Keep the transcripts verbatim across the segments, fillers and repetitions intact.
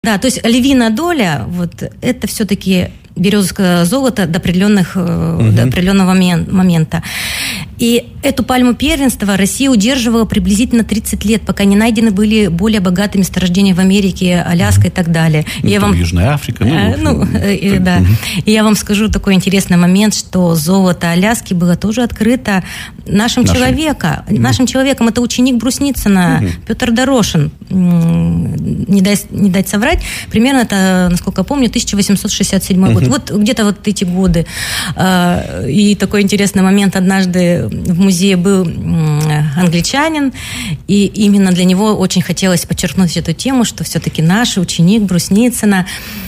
Да, то есть львиная доля, вот это все-таки березовское золото до, определенных, угу. до определенного момента. И эту пальму первенства Россия удерживала приблизительно тридцать лет, пока не найдены были более богатые месторождения в Америке, Аляска и так далее. Ну, и я вам, Южная Африка. Ну, э, ну и, да. Угу. И я вам скажу такой интересный момент, что золото Аляски было тоже открыто нашим, нашим. человеком. Угу. Нашим человеком. Это ученик Брусницына, угу. Петр Дорошин. Не дать, не дать соврать. Примерно это, насколько я помню, тысяча восемьсот шестьдесят седьмой год. Вот где-то вот эти годы. И такой интересный момент. Однажды в музее был англичанин, и именно для него очень хотелось подчеркнуть эту тему, что все-таки наш ученик Брусницына.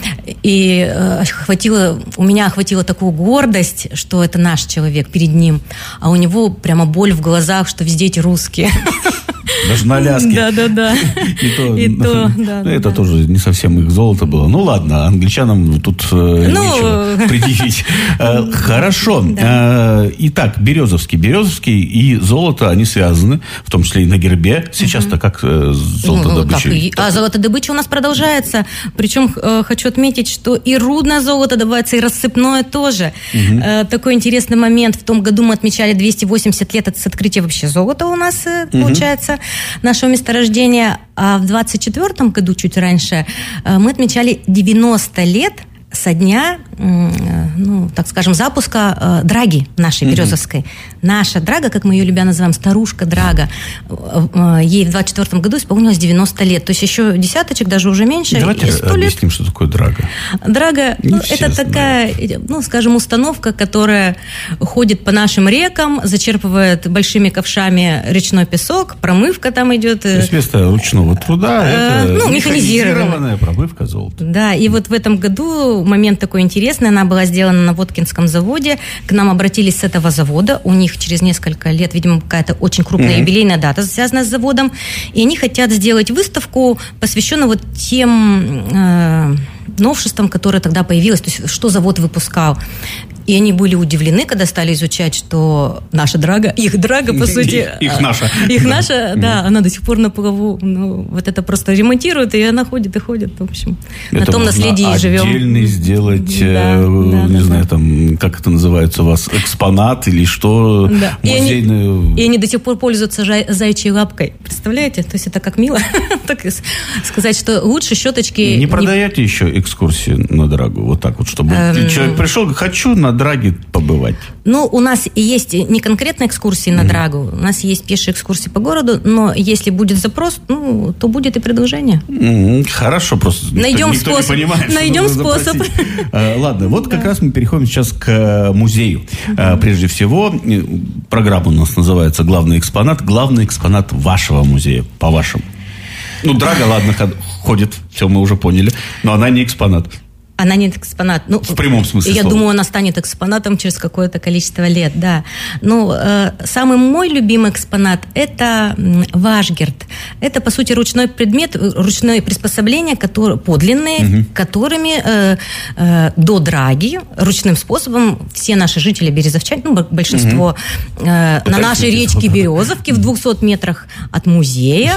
И охватило, у меня охватила такую гордость, что это наш человек перед ним. А у него прямо боль в глазах, что везде эти русские. Даже на Аляске. Да, да, да. И то, и то да, ну, это да. тоже не совсем их золото было. Ну ладно, англичанам тут ну... нечего предъявить. Хорошо. Да. Итак, Березовский. Березовский и золото, они связаны, в том числе и на гербе. Сейчас-то как золотодобыча? Ну, а золотодобыча у нас продолжается. Причем хочу отметить, что и рудное золото добывается, и рассыпное тоже. Угу. Такой интересный момент. В том году мы отмечали двести восемьдесят лет с открытия вообще золота у нас, получается, нашего месторождения. А в двадцать четвёртом году, чуть раньше, мы отмечали девяносто лет со дня, ну, так скажем, запуска э, драги нашей березовской. Mm-hmm. Наша драга, как мы ее любя называем, старушка драга, э, ей в двадцать четвёртом году исполнилось девяносто лет. То есть еще десяточек, даже уже меньше. Давайте объясним, что такое драга. Драга, ну, это знают. Такая, ну, скажем, установка, которая ходит по нашим рекам, зачерпывает большими ковшами речной песок, промывка там идет. То есть вместо ручного труда э, это ну, механизированная промывка золота. Да, и вот в этом году момент такой интересный. Она была сделана на Воткинском заводе. К нам обратились с этого завода. У них через несколько лет, видимо, какая-то очень крупная mm-hmm. юбилейная дата, связанная с заводом. И они хотят сделать выставку, посвященную вот тем э, новшествам, которые тогда появились. То есть, что завод выпускал. И они были удивлены, когда стали изучать, что наша драга, их драга, по сути... Их наша. Их наша, да, она до сих пор на плаву. Ну, вот это просто ремонтируют, и она ходит и ходит, в общем. На том наследии живем. Отдельный сделать, не знаю, там, как это называется у вас, экспонат или что, музейную... И они до сих пор пользуются заячьей лапкой. Представляете? То есть это как мило, так сказать, что лучше щеточки... Не продаете еще экскурсии на драгу? Вот так вот, чтобы человек пришел, хочу на драге побывать. Ну, у нас есть не конкретно экскурсии на mm-hmm. драгу, у нас есть пешие экскурсии по городу, но если будет запрос, ну, то будет и предложение. Mm-hmm. Хорошо, просто найдем никто, способ. никто не понимает, найдем способ. А, ладно, вот да. как раз мы переходим сейчас к музею. Mm-hmm. А, прежде всего, программа у нас называется «Главный экспонат». Главный экспонат вашего музея, по-вашему. Ну, драга, ладно, ходит, все мы уже поняли, но она не экспонат. Она не экспонат. Ну, в прямом смысле я слова. думаю, она станет экспонатом через какое-то количество лет, да. Ну, э, самый мой любимый экспонат – это вашгерд. Это, по сути, ручной предмет, ручное приспособление, которые, подлинные, угу. которыми э, э, до драги ручным способом все наши жители березовчане, ну, большинство, угу. э, на нашей речке Березовки в двухстах метрах от музея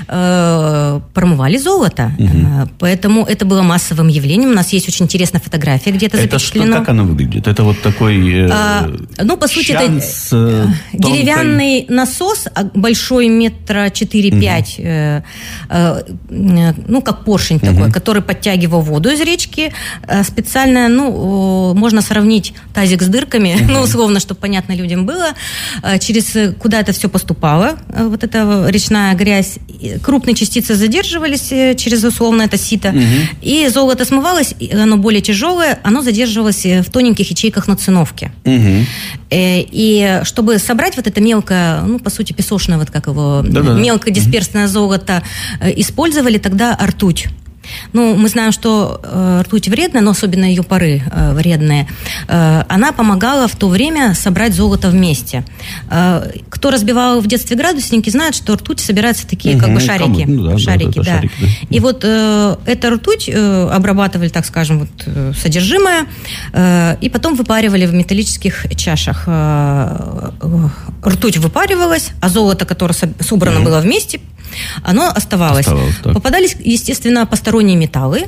э, промывали золото. Угу. Поэтому это было массовым явлением. У нас есть Есть очень интересная фотография, где-то это запечатлено. Что, как она выглядит? Это вот такой э, а, ну, по сути, это с, э, деревянный тонкой... насос, большой метра четыре-пять, угу. э, э, ну, как поршень угу. такой, который подтягивал воду из речки. Специально, ну, можно сравнить тазик с дырками, угу. ну, условно, чтобы понятно людям было, через куда это все поступало, вот эта речная грязь. Крупные частицы задерживались через, условно, это сито, угу. и золото смывалось, оно более тяжелое, оно задерживалось в тоненьких ячейках на циновке. Угу. И чтобы собрать вот это мелкое, ну, по сути, песочное, вот как его, да-да. мелкодисперсное угу. золото, использовали тогда ртуть. Ну, мы знаем, что э, ртуть вредная, но особенно ее пары э, вредные. Э, она помогала в то время собрать золото вместе. Э, кто разбивал в детстве градусники, знает, что ртуть собираются такие, угу, как бы шарики. Ну, да, шарики, да. да, да. Шарики, да. И вот э, эта ртуть э, обрабатывали, так скажем, вот, э, содержимое, э, и потом выпаривали в металлических чашах. Э, э, ртуть выпаривалась, а золото, которое собрано угу. было вместе, оно оставалось. Оставалось, так. Попадались, естественно, посторонние металлы,